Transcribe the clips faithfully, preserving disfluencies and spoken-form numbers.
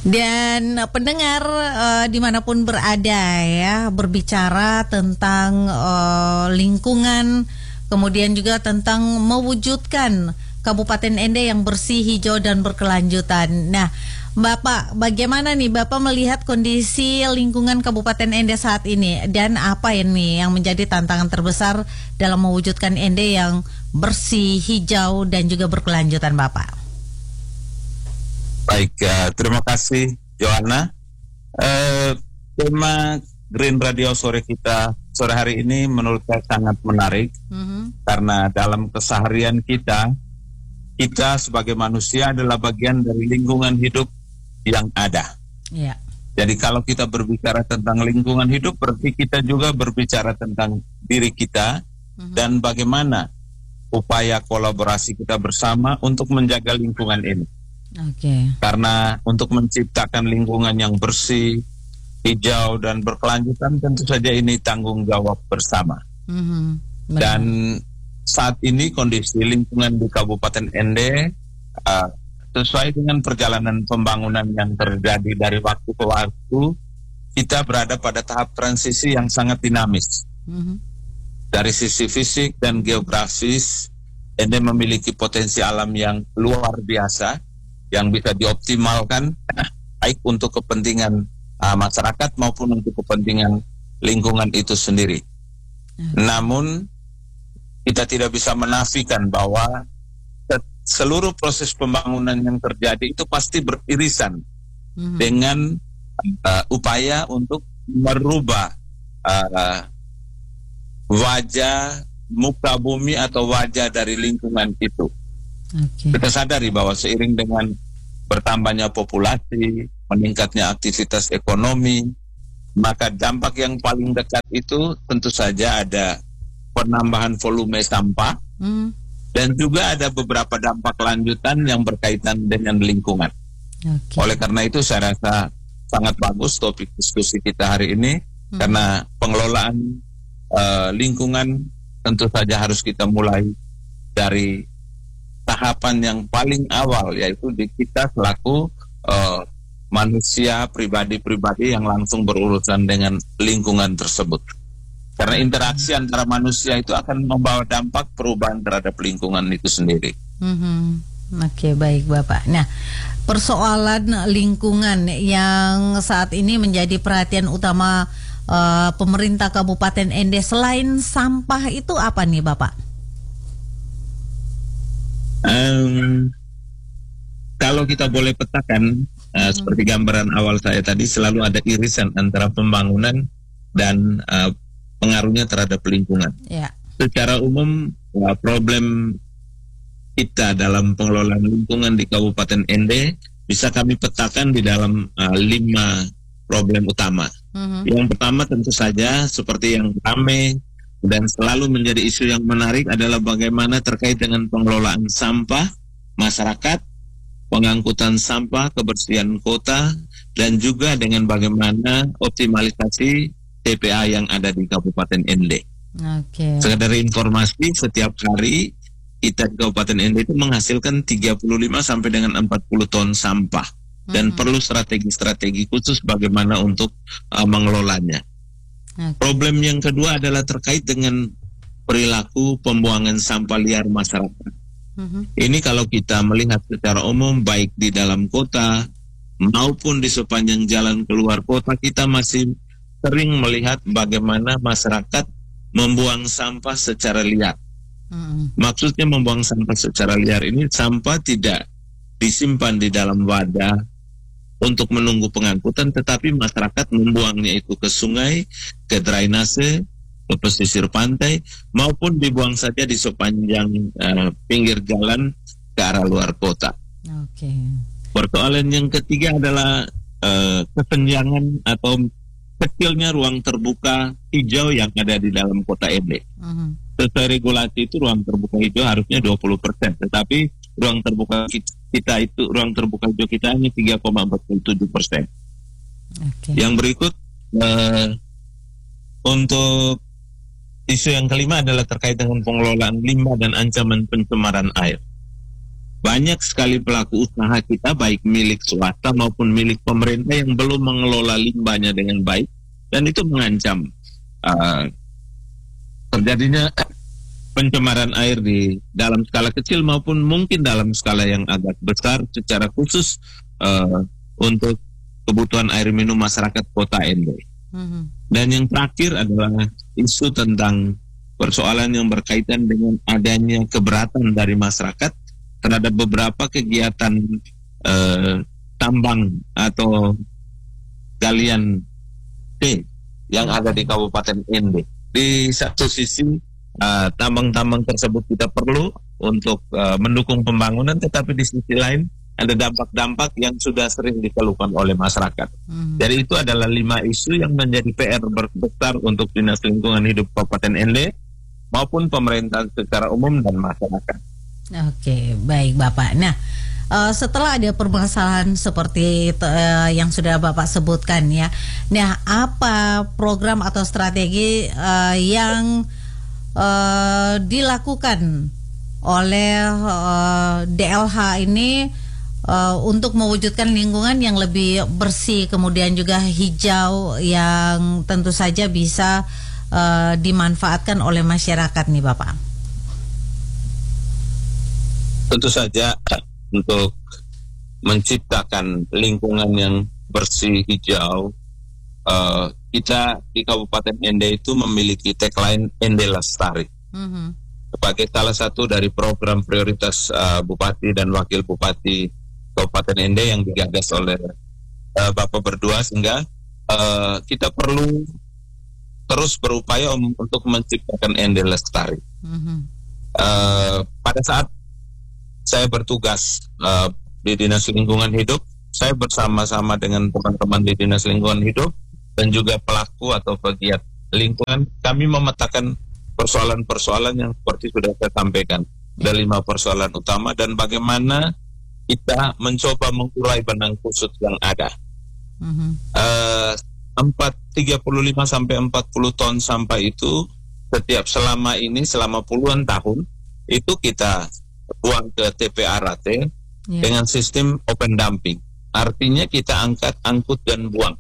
Dan uh, pendengar uh, dimanapun berada ya, berbicara tentang uh, lingkungan, kemudian juga tentang mewujudkan Kabupaten Ende yang bersih, hijau dan berkelanjutan. Nah, Bapak, bagaimana nih Bapak melihat kondisi lingkungan Kabupaten Ende saat ini, dan apa ini yang menjadi tantangan terbesar dalam mewujudkan Ende yang bersih, hijau dan juga berkelanjutan, Bapak? Baik, uh, terima kasih Joanna. Uh, tema Green Radio sore kita sore hari ini menurut saya sangat menarik, mm-hmm. karena dalam keseharian kita, kita sebagai manusia adalah bagian dari lingkungan hidup yang ada. Yeah. Jadi kalau kita berbicara tentang lingkungan hidup, berarti kita juga berbicara tentang diri kita, mm-hmm. dan bagaimana upaya kolaborasi kita bersama untuk menjaga lingkungan ini. Okay. Karena untuk menciptakan lingkungan yang bersih, hijau dan berkelanjutan tentu saja ini tanggung jawab bersama. Mm-hmm. Dan saat ini kondisi lingkungan di Kabupaten Ende uh, sesuai dengan perjalanan pembangunan yang terjadi dari waktu ke waktu, kita berada pada tahap transisi yang sangat dinamis. Mm-hmm. Dari sisi fisik dan geografis, Ende memiliki potensi alam yang luar biasa, yang bisa dioptimalkan baik untuk kepentingan uh, masyarakat maupun untuk kepentingan lingkungan itu sendiri. Hmm. Namun kita tidak bisa menafikan bahwa seluruh proses pembangunan yang terjadi itu pasti beririsan hmm. dengan uh, upaya untuk merubah uh, wajah muka bumi atau wajah dari lingkungan itu. Okay. Kita sadari bahwa seiring dengan bertambahnya populasi, meningkatnya aktivitas ekonomi, maka dampak yang paling dekat itu tentu saja ada penambahan volume sampah, mm. dan juga ada beberapa dampak lanjutan yang berkaitan dengan lingkungan. Okay. Oleh karena itu saya rasa sangat bagus topik diskusi kita hari ini, mm. karena pengelolaan uh, lingkungan tentu saja harus kita mulai dari tahapan yang paling awal, yaitu di kita selaku uh, manusia pribadi-pribadi yang langsung berurusan dengan lingkungan tersebut. Karena interaksi antara manusia itu akan membawa dampak perubahan terhadap lingkungan itu sendiri. Mm-hmm. Oke, baik Bapak. Nah, persoalan lingkungan yang saat ini menjadi perhatian utama uh, pemerintah Kabupaten Ende selain sampah itu apa nih Bapak? Um, kalau kita boleh petakan, uh, hmm. seperti gambaran awal saya tadi, selalu ada irisan antara pembangunan dan uh, pengaruhnya terhadap lingkungan. Yeah. Secara umum, uh, problem kita dalam pengelolaan lingkungan di Kabupaten Ende bisa kami petakan di dalam uh, lima problem utama. Hmm. Yang pertama tentu saja seperti yang ramai dan selalu menjadi isu yang menarik adalah bagaimana terkait dengan pengelolaan sampah masyarakat, pengangkutan sampah, kebersihan kota, dan juga dengan bagaimana optimalisasi T P A yang ada di Kabupaten Ende. Okay. Sekedar informasi, setiap hari kita di Kabupaten Ende itu menghasilkan tiga puluh lima sampai dengan empat puluh ton sampah, dan mm-hmm. perlu strategi-strategi khusus bagaimana untuk uh, mengelolanya. Okay. Problem yang kedua adalah terkait dengan perilaku pembuangan sampah liar masyarakat. Mm-hmm. Ini kalau kita melihat secara umum baik di dalam kota maupun di sepanjang jalan keluar kota, kita masih sering melihat bagaimana masyarakat membuang sampah secara liar. Mm-hmm. Maksudnya membuang sampah secara liar ini, sampah tidak disimpan di dalam wadah untuk menunggu pengangkutan, tetapi masyarakat membuangnya itu ke sungai, ke drainase, ke pesisir pantai, maupun dibuang saja di sepanjang uh, pinggir jalan ke arah luar kota. Okay. Persoalan yang ketiga adalah uh, kesenjangan atau kecilnya ruang terbuka hijau yang ada di dalam kota Ende. Uh-huh. Sesuai regulasi itu ruang terbuka hijau harusnya dua puluh persen, tetapi ruang terbuka kita itu ruang terbuka hijau kita hanya tiga koma empat tujuh persen. Okay. Yang berikut uh, untuk isu yang kelima adalah terkait dengan pengelolaan limbah dan ancaman pencemaran air. banyak sekali pelaku usaha kita, baik milik swasta maupun milik pemerintah, yang belum mengelola limbahnya dengan baik, dan itu mengancam uh, terjadinya pencemaran air di dalam skala kecil maupun mungkin dalam skala yang agak besar, secara khusus uh, untuk kebutuhan air minum masyarakat kota Ende. Mm-hmm. Dan yang terakhir adalah isu tentang persoalan yang berkaitan dengan adanya keberatan dari masyarakat terhadap beberapa kegiatan uh, tambang atau galian T yang ada di Kabupaten Ende. Di satu sisi uh, tambang-tambang tersebut kita perlu untuk uh, mendukung pembangunan, tetapi di sisi lain ada dampak-dampak yang sudah sering dikeluhkan oleh masyarakat. Hmm. Jadi itu adalah lima isu yang menjadi P R besar untuk Dinas Lingkungan Hidup Kabupaten Ende maupun pemerintah secara umum dan masyarakat. Oke, baik Bapak. Nah, uh, setelah ada permasalahan seperti uh, yang sudah Bapak sebutkan ya, nah apa program atau strategi uh, yang uh, dilakukan oleh uh, D L H ini Uh, untuk mewujudkan lingkungan yang lebih bersih, kemudian juga hijau, yang tentu saja bisa uh, dimanfaatkan oleh masyarakat nih Bapak? Tentu saja untuk menciptakan lingkungan yang bersih, hijau, uh, kita di Kabupaten Ende itu memiliki tagline Ende Lestari. Mm-hmm. Sebagai salah satu dari program prioritas uh, Bupati dan Wakil Bupati Kabupaten Ende yang digagas oleh uh, Bapak berdua, sehingga uh, kita perlu terus berupaya um, untuk menciptakan Ende Lestari. Mm-hmm. Uh, pada saat saya bertugas uh, di Dinas Lingkungan Hidup, saya bersama-sama dengan teman-teman di Dinas Lingkungan Hidup dan juga pelaku atau pegiat lingkungan, kami memetakan persoalan-persoalan yang seperti sudah saya sampaikan. Ada lima persoalan utama dan bagaimana kita mencoba mengurai benang kusut yang ada. Mm-hmm. Uh, empat, tiga puluh lima sampai empat puluh ton sampah itu setiap selama ini, selama puluhan tahun, itu kita buang ke T P A R A T yeah. dengan sistem open dumping. Artinya kita angkat, angkut, dan buang.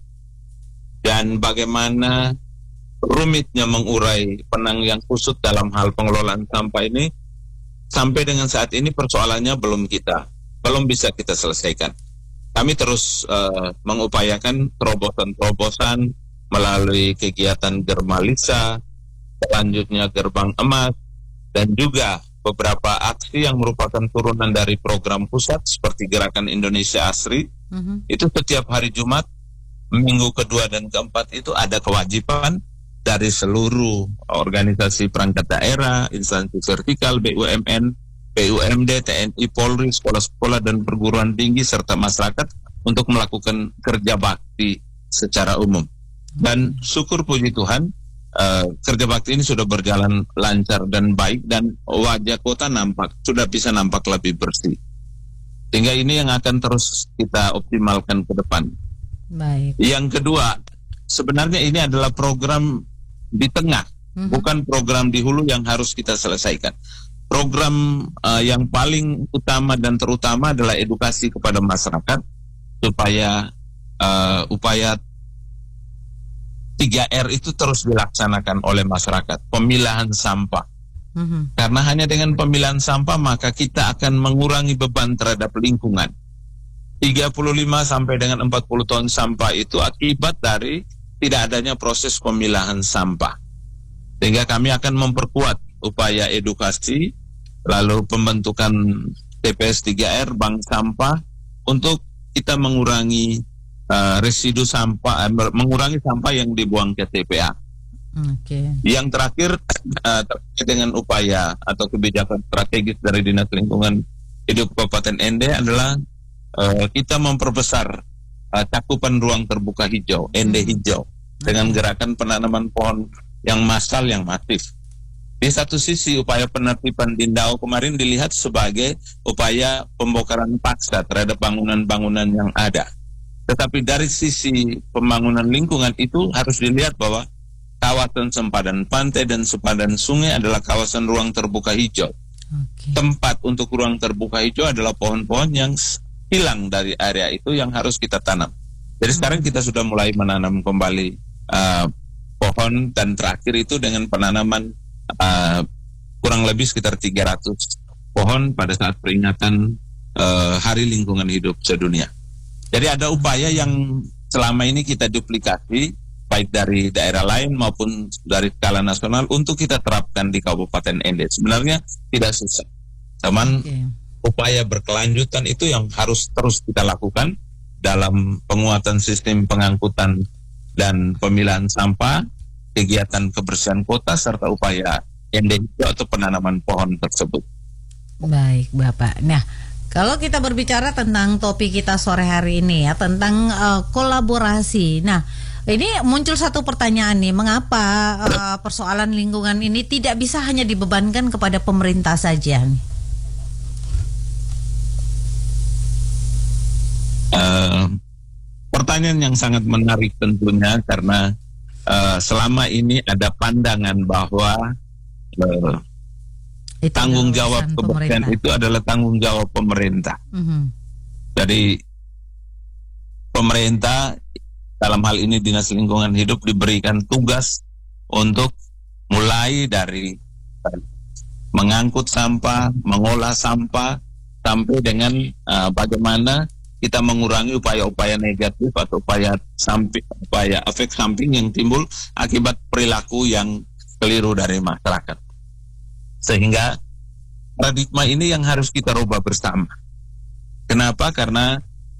Dan bagaimana rumitnya mengurai benang yang kusut dalam hal pengelolaan sampah ini, sampai dengan saat ini persoalannya belum kita belum bisa kita selesaikan. Kami terus uh, mengupayakan terobosan-terobosan melalui kegiatan Germalisa, selanjutnya Gerbang Emas, dan juga beberapa aksi yang merupakan turunan dari program pusat seperti Gerakan Indonesia Asri. Mm-hmm. Itu setiap hari Jumat, minggu kedua dan keempat itu ada kewajiban dari seluruh organisasi perangkat daerah, instansi vertikal, B U M N, B U M D, T N I, Polri, sekolah-sekolah dan perguruan tinggi serta masyarakat untuk melakukan kerja bakti secara umum. Dan syukur puji Tuhan, uh, kerja bakti ini sudah berjalan lancar dan baik, dan wajah kota nampak sudah bisa nampak lebih bersih. Sehingga ini yang akan terus kita optimalkan ke depan. Baik. Yang kedua, sebenarnya ini adalah program di tengah, mm-hmm. bukan program di hulu yang harus kita selesaikan. Program uh, yang paling utama dan terutama adalah edukasi kepada masyarakat supaya uh, upaya tiga R itu terus dilaksanakan oleh masyarakat. Pemilahan sampah. Mm-hmm. Karena hanya dengan pemilahan sampah maka kita akan mengurangi beban terhadap lingkungan. tiga puluh lima sampai dengan empat puluh ton sampah itu akibat dari tidak adanya proses pemilahan sampah. Sehingga kami akan memperkuat upaya edukasi, lalu pembentukan T P S tiga R, bank sampah, untuk kita mengurangi uh, residu sampah, uh, mengurangi sampah yang dibuang ke T P A. Okay. Yang terakhir, uh, terkait dengan upaya atau kebijakan strategis dari Dinas Lingkungan Hidup Kabupaten Ende adalah uh, kita memperbesar uh, cakupan ruang terbuka hijau, Ende hijau, okay. dengan gerakan penanaman pohon yang massal, yang masif. Di satu sisi upaya penertiban Dindau kemarin dilihat sebagai upaya pembongkaran paksa terhadap bangunan-bangunan yang ada. Tetapi dari sisi pembangunan lingkungan itu harus dilihat bahwa kawasan sempadan pantai dan sempadan sungai adalah kawasan ruang terbuka hijau. Okay. Tempat untuk ruang terbuka hijau adalah pohon-pohon yang hilang dari area itu yang harus kita tanam. Jadi hmm. sekarang kita sudah mulai menanam kembali uh, pohon, dan terakhir itu dengan penanaman uh, kurang lebih sekitar tiga ratus pohon pada saat peringatan uh, Hari Lingkungan Hidup Sedunia. Jadi ada upaya yang selama ini kita duplikasi baik dari daerah lain maupun dari skala nasional untuk kita terapkan di Kabupaten Ende. Sebenarnya tidak susah, cuman okay. upaya berkelanjutan itu yang harus terus kita lakukan dalam penguatan sistem pengangkutan dan pemilahan sampah, kegiatan kebersihan kota, serta upaya Ende atau penanaman pohon tersebut. Baik, Bapak. Nah, kalau kita berbicara tentang topik kita sore hari ini ya, tentang uh, kolaborasi. Nah, ini muncul satu pertanyaan nih, mengapa uh, persoalan lingkungan ini tidak bisa hanya dibebankan kepada pemerintah saja? Uh, pertanyaan yang sangat menarik tentunya, karena uh, selama ini ada pandangan bahwa uh, tanggung jawab kebersihan itu adalah tanggung jawab pemerintah. Mm-hmm. Jadi pemerintah dalam hal ini Dinas Lingkungan Hidup diberikan tugas untuk mulai dari mengangkut sampah, mengolah sampah, sampai dengan uh, bagaimana kita mengurangi upaya-upaya negatif atau upaya samping, upaya efek samping yang timbul akibat perilaku yang keliru dari masyarakat. Sehingga paradigma ini yang harus kita rubah bersama. Kenapa? Karena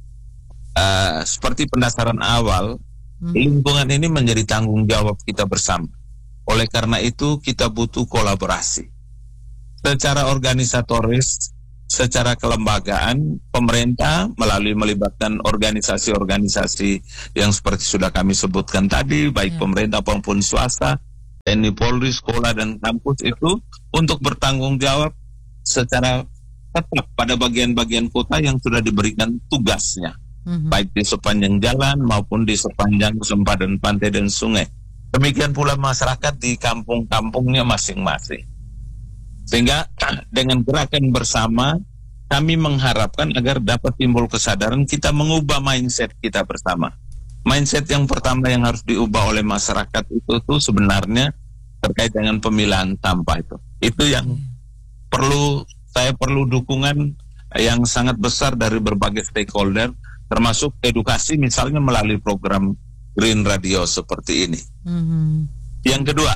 uh, seperti pendasaran awal, hmm. lingkungan ini menjadi tanggung jawab kita bersama. Oleh karena itu kita butuh kolaborasi. Secara organisatoris, secara kelembagaan, pemerintah melalui melibatkan organisasi-organisasi yang seperti sudah kami sebutkan tadi, baik ya. pemerintah maupun swasta, T N I, Polri, sekolah dan kampus itu untuk bertanggung jawab secara tetap pada bagian-bagian kota yang sudah diberikan tugasnya, mm-hmm. baik di sepanjang jalan maupun di sepanjang sempadan pantai dan sungai. Demikian pula masyarakat di kampung-kampungnya masing-masing. Sehingga dengan gerakan bersama kami mengharapkan agar dapat timbul kesadaran kita mengubah mindset kita bersama. Mindset yang pertama yang harus diubah oleh masyarakat itu tuh sebenarnya terkait dengan pemilahan sampah itu. Itu yang perlu, saya perlu dukungan yang sangat besar dari berbagai stakeholder, termasuk edukasi misalnya melalui program Green Radio seperti ini. Mm-hmm. Yang kedua,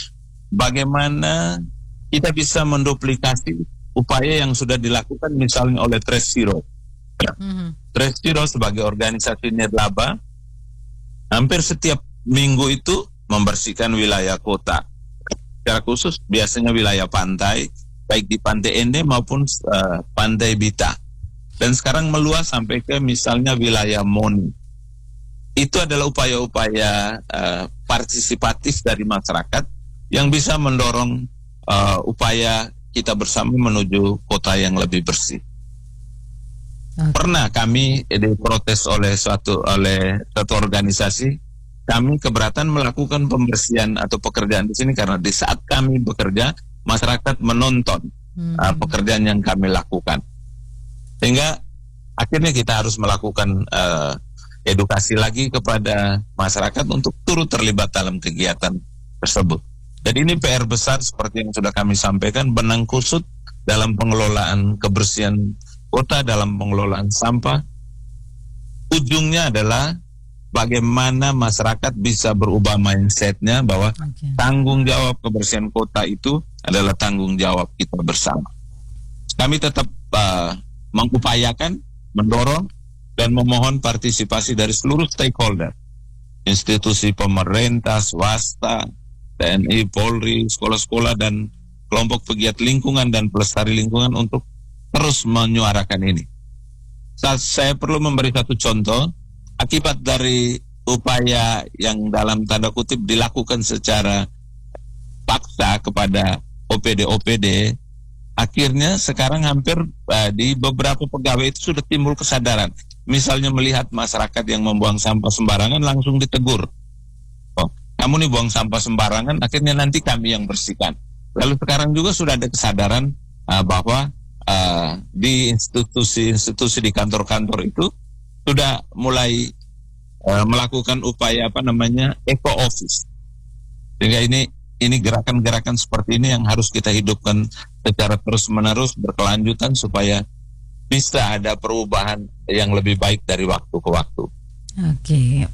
bagaimana kita bisa menduplikasi upaya yang sudah dilakukan misalnya oleh Trace Zero. Mm-hmm. Trace Zero sebagai organisasi nirlaba hampir setiap minggu itu membersihkan wilayah kota. Secara khusus biasanya wilayah pantai, baik di Pantai Ende maupun uh, Pantai Bita. Dan sekarang meluas sampai ke misalnya wilayah Moni. Itu adalah upaya-upaya uh, partisipatif dari masyarakat yang bisa mendorong uh, upaya kita bersama menuju kota yang lebih bersih. Okay. Pernah kami diprotes oleh suatu oleh suatu organisasi, kami keberatan melakukan pembersihan atau pekerjaan di sini karena di saat kami bekerja masyarakat menonton hmm. uh, pekerjaan yang kami lakukan, sehingga akhirnya kita harus melakukan uh, edukasi lagi kepada masyarakat untuk turut terlibat dalam kegiatan tersebut. Jadi ini P R besar seperti yang sudah kami sampaikan, benang kusut dalam pengelolaan kebersihan kota, dalam pengelolaan sampah. Ujungnya adalah bagaimana masyarakat bisa berubah mindsetnya bahwa okay. tanggung jawab kebersihan kota itu adalah tanggung jawab kita bersama. Kami tetap uh, mengupayakan, mendorong, dan memohon partisipasi dari seluruh stakeholder, institusi pemerintah, swasta, T N I, Polri, sekolah-sekolah, dan kelompok pegiat lingkungan dan pelestari lingkungan untuk terus menyuarakan ini. Saat saya perlu memberi satu contoh, akibat dari upaya yang dalam tanda kutip dilakukan secara paksa kepada O P D-O P D, akhirnya sekarang hampir uh, di beberapa pegawai itu sudah timbul kesadaran. Misalnya melihat masyarakat yang membuang sampah sembarangan langsung ditegur. Oh, kamu nih buang sampah sembarangan, akhirnya nanti kami yang bersihkan. Lalu sekarang juga sudah ada kesadaran uh, bahwa uh, di institusi-institusi di kantor-kantor itu sudah mulai uh, melakukan upaya apa namanya eco office. Sehingga ini ini gerakan-gerakan seperti ini yang harus kita hidupkan secara terus-menerus berkelanjutan supaya bisa ada perubahan yang lebih baik dari waktu ke waktu. Oke.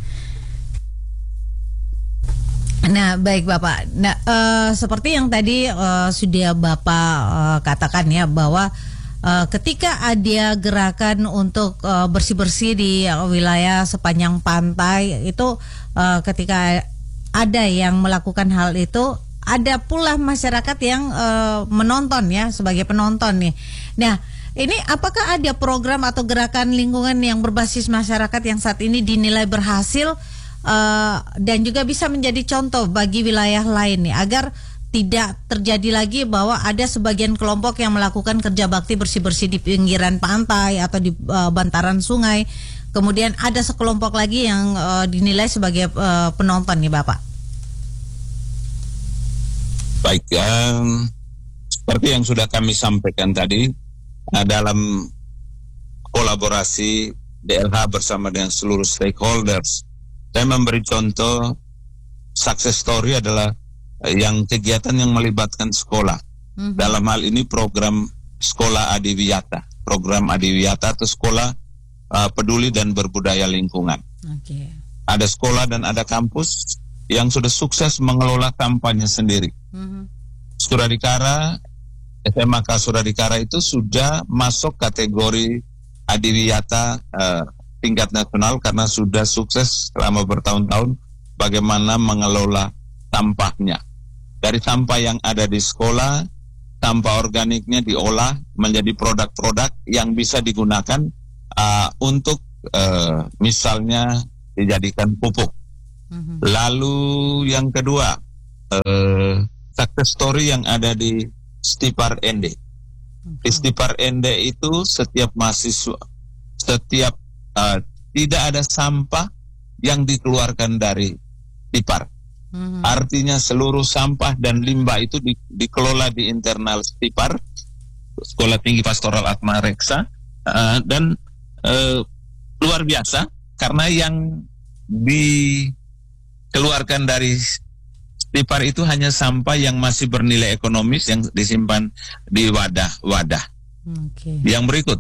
Nah, baik Bapak. Nah, uh, seperti yang tadi uh, sudah Bapak uh, katakan ya, bahwa uh, ketika ada gerakan untuk uh, bersih-bersih di uh, wilayah sepanjang pantai itu, uh, ketika ada yang melakukan hal itu, ada pula masyarakat yang uh, menonton ya, sebagai penonton nih. Nah, ini apakah ada program atau gerakan lingkungan yang berbasis masyarakat yang saat ini dinilai berhasil uh, dan juga bisa menjadi contoh bagi wilayah lain nih, agar tidak terjadi lagi bahwa ada sebagian kelompok yang melakukan kerja bakti bersih-bersih di pinggiran pantai atau di uh, bantaran sungai, kemudian ada sekelompok lagi yang uh, dinilai sebagai uh, penonton nih Bapak? Baik, um, seperti yang sudah kami sampaikan tadi, uh, dalam kolaborasi D L H bersama dengan seluruh stakeholders, saya memberi contoh success story adalah uh, yang kegiatan yang melibatkan sekolah. Mm-hmm. Dalam hal ini program Sekolah Adiwiyata, program Adiwiyata atau sekolah Uh, peduli dan berbudaya lingkungan. Okay. Ada sekolah dan ada kampus yang sudah sukses mengelola kampanye sendiri. Mm-hmm. Suradikara, S M A K Suradikara itu sudah masuk kategori Adiwiyata uh, tingkat nasional karena sudah sukses selama bertahun-tahun bagaimana mengelola sampahnya. Dari sampah yang ada di sekolah, sampah organiknya diolah menjadi produk-produk yang bisa digunakan Uh, untuk uh, misalnya dijadikan pupuk. Mm-hmm. Lalu yang kedua, uh, success story yang ada di Stipar N D. Okay. Di Stipar N D itu setiap mahasiswa, setiap uh, tidak ada sampah yang dikeluarkan dari Stipar. Mm-hmm. Artinya seluruh sampah dan limbah itu di, dikelola di internal Stipar, Sekolah Tinggi Pastoral Atma Reksa, uh, dan Uh, luar biasa karena yang dikeluarkan dari Stipar itu hanya sampah yang masih bernilai ekonomis yang disimpan di wadah-wadah. Okay. Yang berikut,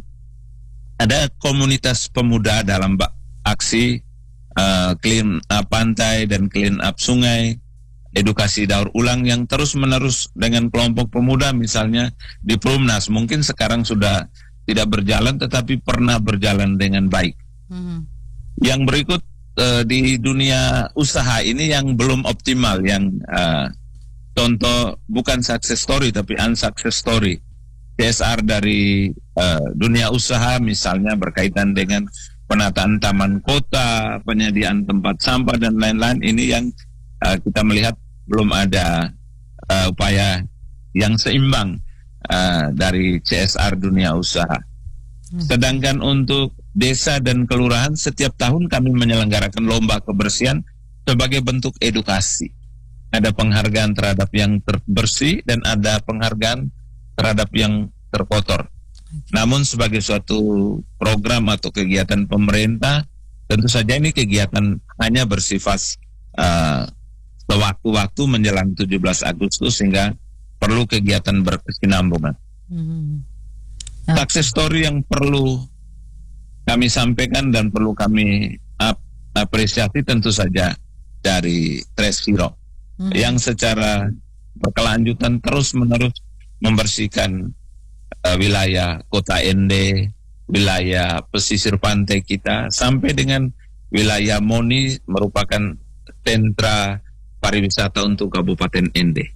ada komunitas pemuda dalam aksi uh, clean up pantai dan clean up sungai, edukasi daur ulang yang terus-menerus dengan kelompok pemuda, misalnya di Perumnas, mungkin sekarang sudah tidak berjalan tetapi pernah berjalan dengan baik. Mm-hmm. Yang berikut uh, di dunia usaha ini yang belum optimal, yang uh, contoh bukan success story tapi unsuccess story. C S R dari uh, dunia usaha misalnya berkaitan dengan penataan taman kota, penyediaan tempat sampah dan lain-lain, ini yang uh, kita melihat belum ada uh, upaya yang seimbang Uh, dari C S R dunia usaha. Sedangkan untuk desa dan kelurahan, setiap tahun kami menyelenggarakan lomba kebersihan sebagai bentuk edukasi. Ada penghargaan terhadap yang terbersih dan ada penghargaan terhadap yang terkotor. Namun sebagai suatu program atau kegiatan pemerintah, tentu saja ini kegiatan hanya bersifat uh, sewaktu-waktu menjelang tujuh belas Agustus, sehingga perlu kegiatan berkesinambungan. Hmm. Nah. Success story yang perlu kami sampaikan dan perlu kami ap apresiasi tentu saja dari Trace Hero, hmm. yang secara berkelanjutan terus-menerus membersihkan uh, wilayah kota N D, wilayah pesisir pantai kita, sampai dengan wilayah Moni merupakan sentra pariwisata untuk Kabupaten N D.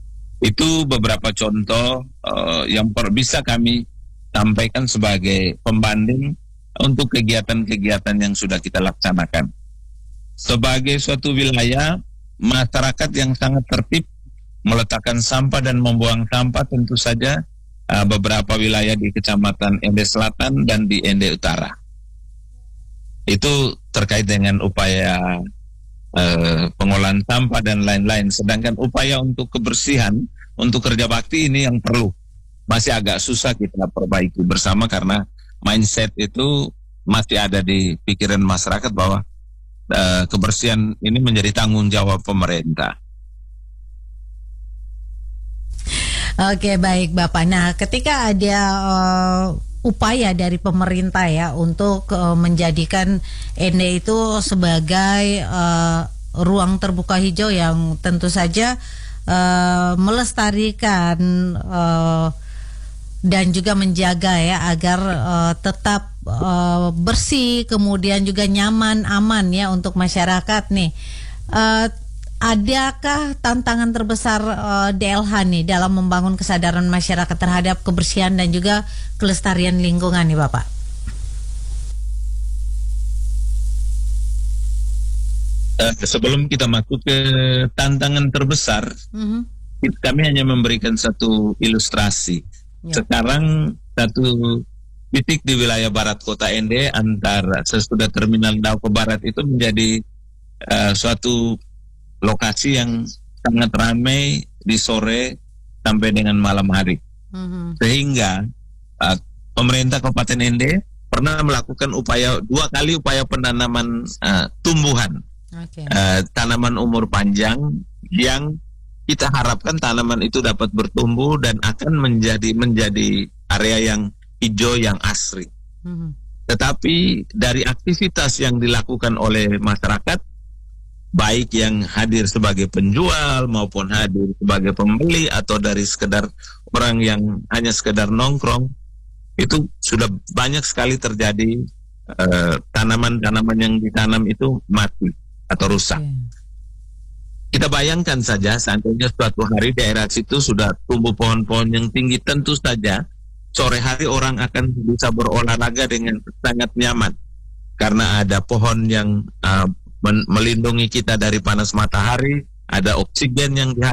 Itu beberapa contoh uh, yang per, bisa kami sampaikan sebagai pembanding untuk kegiatan-kegiatan yang sudah kita laksanakan. Sebagai suatu wilayah, masyarakat yang sangat tertib meletakkan sampah dan membuang sampah, tentu saja uh, beberapa wilayah di Kecamatan N D Selatan dan di N D Utara. Itu terkait dengan upaya Uh, pengolahan sampah dan lain-lain. Sedangkan upaya untuk kebersihan, untuk kerja bakti ini yang perlu masih agak susah kita perbaiki bersama karena mindset itu masih ada di pikiran masyarakat bahwa uh, kebersihan ini menjadi tanggung jawab pemerintah. Oke, baik Bapak. Nah, ketika ada uh, upaya dari pemerintah ya untuk uh, menjadikan Ende itu sebagai uh, ruang terbuka hijau yang tentu saja uh, melestarikan uh, dan juga menjaga ya agar uh, tetap uh, bersih, kemudian juga nyaman, aman ya untuk masyarakat nih. Uh, adakah tantangan terbesar uh, D L H nih dalam membangun kesadaran masyarakat terhadap kebersihan dan juga kelestarian lingkungan nih Bapak? Uh, sebelum kita masuk ke tantangan terbesar, mm-hmm. kami hanya memberikan satu ilustrasi. Ya. Sekarang satu titik di wilayah barat kota Ende antara sesudah terminal Daupo Barat itu menjadi uh, suatu lokasi yang sangat ramai di sore sampai dengan malam hari. Mm-hmm. Sehingga uh, pemerintah Kabupaten Ende pernah melakukan upaya dua kali upaya penanaman uh, tumbuhan, okay. uh, tanaman umur panjang yang kita harapkan tanaman itu dapat bertumbuh dan akan menjadi menjadi area yang hijau yang asri. Mm-hmm. Tetapi dari aktivitas yang dilakukan oleh masyarakat, baik yang hadir sebagai penjual maupun hadir sebagai pembeli atau dari sekedar orang yang hanya sekedar nongkrong, itu sudah banyak sekali terjadi uh, tanaman-tanaman yang ditanam itu mati atau rusak. Okay. Kita bayangkan saja seandainya suatu hari daerah situ sudah tumbuh pohon-pohon yang tinggi, tentu saja sore hari orang akan bisa berolahraga dengan sangat nyaman karena ada pohon yang uh, melindungi kita dari panas matahari, ada oksigen yang dihasilkan